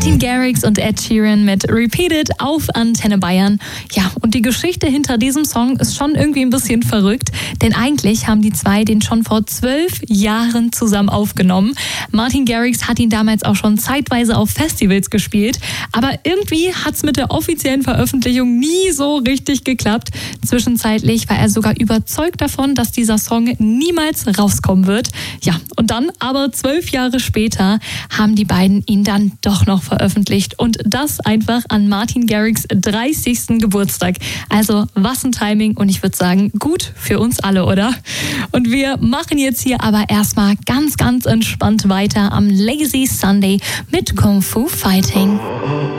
Martin Garrix und Ed Sheeran mit Repeat It auf Antenne Bayern. Ja, und die Geschichte hinter diesem Song ist schon irgendwie ein bisschen verrückt, denn eigentlich haben die zwei den schon vor 12 Jahren zusammen aufgenommen. Martin Garrix hat ihn damals auch schon zeitweise auf Festivals gespielt, aber irgendwie hat es mit der offiziellen Veröffentlichung nie so richtig geklappt. Zwischenzeitlich war er sogar überzeugt davon, dass dieser Song niemals rauskommen wird. Ja, und dann aber 12 Jahre später haben die beiden ihn dann doch noch veröffentlicht und das einfach an Martin Garrix 30. Geburtstag. Also was ein Timing und ich würde sagen, gut für uns alle, oder? Und wir machen jetzt hier aber erstmal ganz, ganz entspannt weiter am Lazy Sunday mit Kung Fu Fighting.